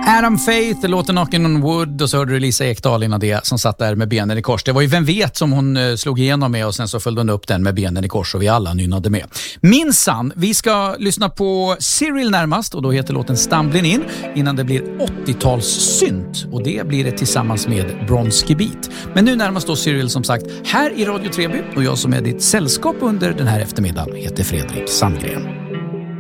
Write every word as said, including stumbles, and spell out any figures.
Adam Faith, det låter Knockin' on Wood, och så hörde du Lisa Ekdahl innan det som satt där med benen i kors. Det var ju Vem vet som hon uh, slog igenom med, och sen så följde hon upp den med benen i kors och vi alla nynnade med. Minsann, vi ska lyssna på Cyril närmast, och då heter låten Stumbling In, innan det blir åttio-talssynt, och det blir det tillsammans med Bronski Beat. Men nu närmast då Cyril som sagt här i Radio Treby, och jag som är ditt sällskap under den här eftermiddagen heter Fredrik Sandgren.